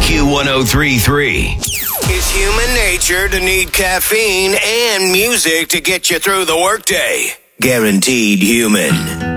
Q1033. It's human nature to need caffeine and music to get you through the workday. Guaranteed human.